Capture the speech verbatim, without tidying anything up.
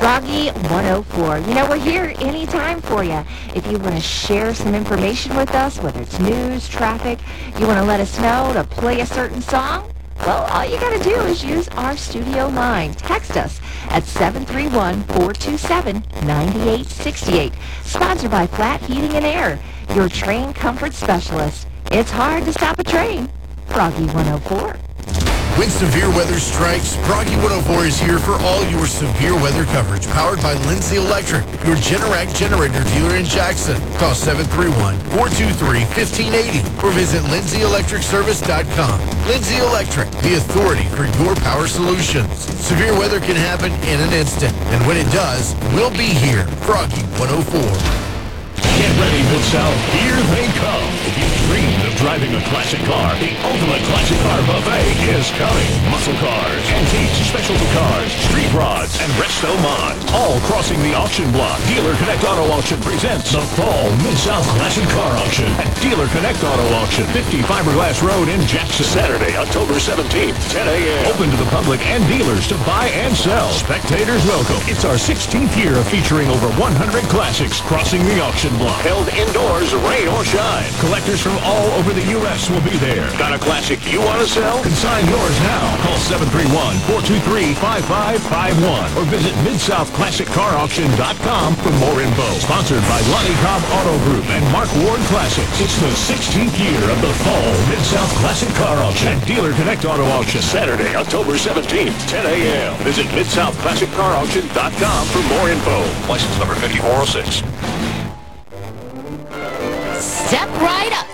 Froggy one oh four. You know, we're here anytime for you. If you want to share some information with us, whether it's news, traffic, you want to let us know to play a certain song, well, all you got to do is use our studio line. Text us at seven three one, four two seven, nine eight six eight. Sponsored by Flat Heating and Air, your train comfort specialist. It's hard to stop a train. Froggy one oh four. When severe weather strikes, Froggy one oh four is here for all your severe weather coverage. Powered by Lindsay Electric, your Generac generator dealer in Jackson. Call seven three one, four two three, one five eight zero or visit lindsay electric service dot com. Lindsay Electric, the authority for your power solutions. Severe weather can happen in an instant, and when it does, we'll be here. Froggy one oh four. Get ready, Mid-South. Here they come. If you dreamed of driving a classic car, the ultimate classic car buffet is coming. Muscle cars, antiques, specialty cars, street rods, and resto mods. All crossing the auction block. Dealer Connect Auto Auction presents the Fall Mid-South Classic Car Auction at Dealer Connect Auto Auction, fifty Fiberglass Road in Jackson. Saturday, October seventeenth, ten a.m. Open to the public and dealers to buy and sell. Spectators welcome. It's our sixteenth year of featuring over one hundred classics crossing the auction block. Held indoors, rain or shine. Collectors from all over the U S will be there. Got a classic you want to sell? Consign yours now. Call seven three one, four two three, five five five one or visit mid south classic car auction dot com for more info. Sponsored by Lonnie Cobb Auto Group and Mark Ward Classics. It's the sixteenth year of the Fall Mid-South Classic Car Auction at Dealer Connect Auto Auction. Saturday, October seventeenth, ten a.m. Visit mid south classic car auction dot com for more info. License number fifty-four oh six. Step right up